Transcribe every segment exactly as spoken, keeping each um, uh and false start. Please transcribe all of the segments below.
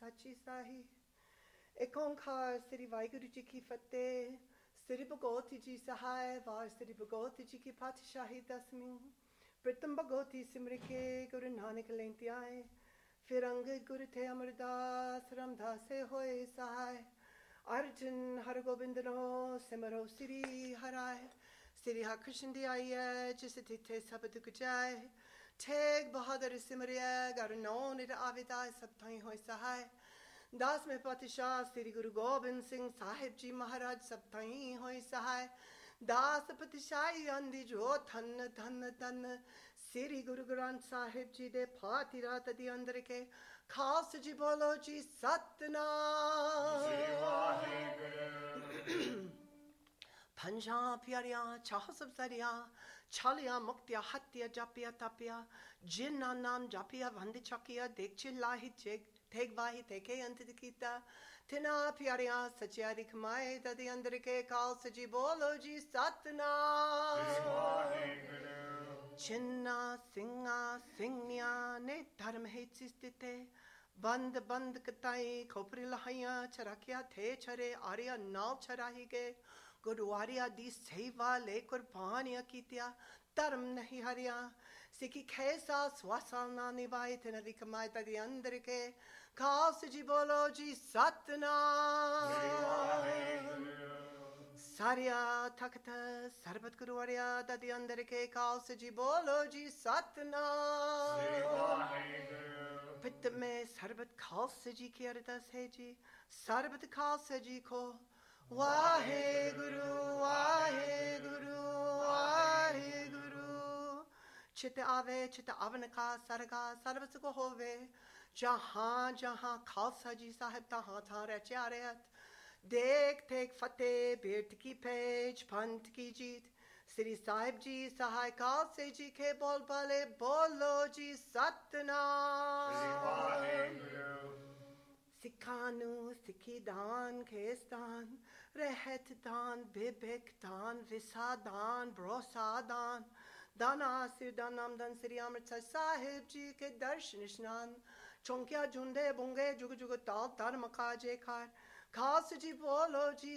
ਸਾਚੀ ਸਾਹੀ ਏਕ ਓਂਕਾਰ ਸ੍ਰੀ ਵਾਹਿਗੁਰੂ ਜੀ ਕੀ ਫਤਿਹ। ਸ੍ਰੀ ਭਗਵਤੀ ਜੀ ਸਹਾਇ ਵਾਰ ਸ੍ਰੀ ਭਗਵਤੀ ਜੀ ਕੀ ਪਾਤਸ਼ਾਹੀ ਦਸਵੀਂ ਪ੍ਰੀਤਮ ਭਗਵਤੀ ਸਿਮਰ ਕੇ ਗੁਰੂ ਨਾਨਕ ਲੈਂਤੀ ਆਏ ਫਿਰ ਅੰਗਦ ਗੁਰੂ ਥੇ ਅਮਰਦਾਸ ਰਾਮਦਾਸੇ ਹੋਏ ਸਹਾਇ ਅਰਜਨ ਹਰ ਗੋਬਿੰਦ ਨੋ ਸਿਮਰੋ ਸ੍ਰੀ ਹਰਾਏ ਸ੍ਰੀ ਹਰਿਕ੍ਰਿਸ਼ਨ ਦੀ ਆਈਐ ਜਿਸ ਤਿੱਥੇ ਸਭ ਦੁਖ ਜਾਏ ਠੇਕ ਬਹਾਦਰ ਸਿਮਰਿਐ ਗਰ ਨੋ ਨਿਰ ਆਵਿਦਾ ਸਭ ਥਾਈ ਹੋਏ ਸਹਾਇ दास में पातशाह श्री गुरु गोबिंद सिंह साहिब जी महाराज सब थई होई सहाय दास पातशाही आंदी जो धन धन धन श्री गुरु ग्रंथ साहिब जी दे फाती रात दी अंदर के खास जी बोलो जी सतनाम पंजा प्यारिया चाह सब सरिया छलिया मुक्तिया हत्या जापिया तापिया जिन्ना नाम जापिया वंद चकिया देख चिल्लाही चेक ठेक बाही ठेके अंत कीता थिना प्यारिया सचियारी खमाए तद अंदर के काल सजी बोलो जी सतनाम चिन्ना सिंगा सिंगनिया ने धर्म है चिस्तिते बंद बंद कताई खोपरी लहाइया चरकिया थे छरे आर्या नाव चराही के गुरुवारिया दी सेवा ले कुर्बानिया कीतिया धर्म नहीं हरिया सिखी खेसा स्वासा ना निभाए थे नदी कमाए तदी अंदर के खास जी बोलो जी सतनाम सारिया थकत सरबत गुरुवारिया तदी अंदर के खास जी बोलो जी सतनाम पित्त में सरबत खास जी की अरदास है जी सरबत खास जी को वाहे गुरु वाहे गुरु वाहे गुरु चित आवे चित अवन का सरगा सर्वस को होवे जहाँ जहाँ खालसा जी साहब तहाँ था रचा रहत देख देख फतेह बेट की पेज पंथ की जीत श्री साहिब जी सहाय खालसे जी के बोल बाले बोलो जी सतनाम सिखानु सिखी दान खेस दान रहत दान बिबिक दान विसा दान भरोसा दान दाना सिर दानाम धन श्री अमृतसर साहिब जी के दर्शन स्नान चौंकिया जुंदे बुंगे जुग जुग ताल तर मकाजे खार खास जी बोलो जी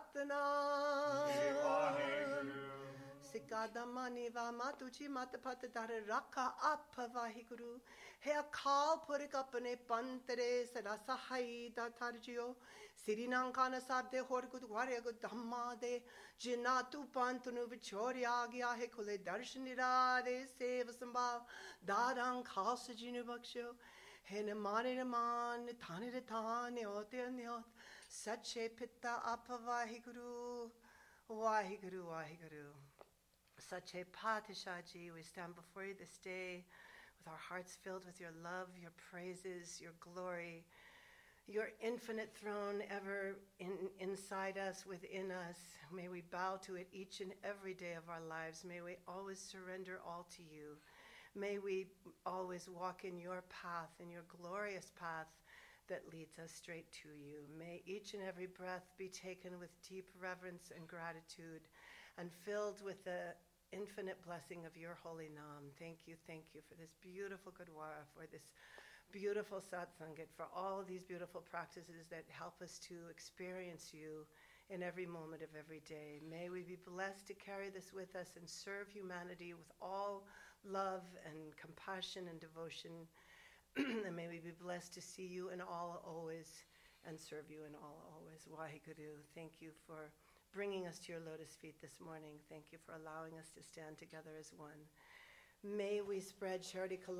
सतनाम सिक्का दमा नीवा मातु जी मत फत दर रखा आप वाहिगुरु है अखाल पुरक अपने पंतरे सदा सहाई दा थर जियो श्री नानकाना साहब दे होर गुद वारे गुद धम्मा दे जिना तू पंत नु विछोरिया गया है खुले दर्शन निरारे सेव संभाल दारां खास जी नु बख्शो है न माने न मान थाने रे थाने होते न्योत सच्चे पिता आप Waheguru Waheguru Waheguru Such a Patasha Ji, we stand before you this day with our hearts filled with your love, your praises, your glory, your infinite throne ever in, inside us, within us. May we bow to it each and every day of our lives. May we always surrender all to you. May we always walk in your path, in your glorious path that leads us straight to you. May each and every breath be taken with deep reverence and gratitude and filled with the infinite blessing of your holy name. Thank you, thank you for this beautiful Gurdwara, for this beautiful satsangat, for all these beautiful practices that help us to experience you in every moment of every day. May we be blessed to carry this with us and serve humanity with all love and compassion and devotion. And may we be blessed to see you in all always and serve you in all always. Waheguru, thank you for bringing us to your lotus feet this morning. Thank you for allowing us to stand together as one. May we spread charity.